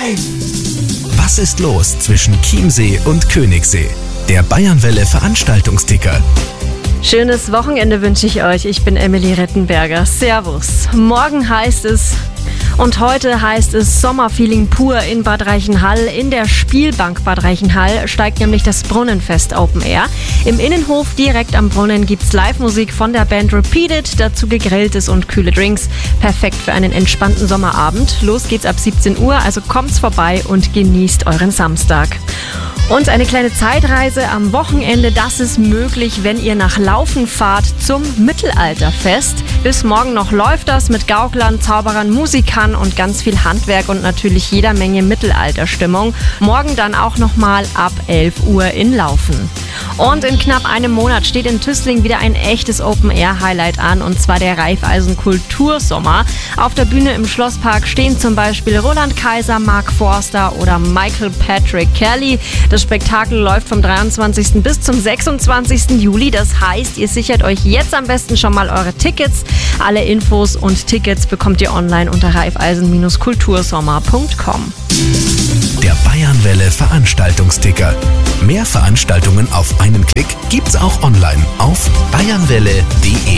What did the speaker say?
Was ist los zwischen Chiemsee und Königssee? Der Bayernwelle Veranstaltungsticker. Schönes Wochenende wünsche ich euch. Ich bin Emily Rettenberger. Servus. Morgen heißt es und heute heißt es Sommerfeeling pur in Bad Reichenhall. In der Spielbank Bad Reichenhall steigt nämlich das Brunnenfest Open Air. Im Innenhof direkt am Brunnen gibt's Live-Musik von der Band Repeated, dazu gegrilltes und kühle Drinks. Perfekt für einen entspannten Sommerabend. Los geht's ab 17 Uhr, also kommt's vorbei und genießt euren Samstag. Und eine kleine Zeitreise am Wochenende, das ist möglich, wenn ihr nach Laufen fahrt zum Mittelalterfest. Bis morgen noch läuft das mit Gauklern, Zauberern, Musikern und ganz viel Handwerk und natürlich jeder Menge Mittelalterstimmung. Morgen dann auch nochmal ab 11 Uhr in Laufen. Und in knapp einem Monat steht in Tüßling wieder ein echtes Open-Air-Highlight an, und zwar der Raiffeisen Kultursommer. Auf der Bühne im Schlosspark stehen zum Beispiel Roland Kaiser, Mark Forster oder Michael Patrick Kelly. Das Spektakel läuft vom 23. bis zum 26. Juli. Das heißt, ihr sichert euch jetzt am besten schon mal eure Tickets. Alle Infos und Tickets bekommt ihr online unter raiffeisen-kultursommer.com. Der Bayernwelle Veranstaltungsticker. Mehr Veranstaltungen auf einen Klick gibt's auch online auf bayernwelle.de.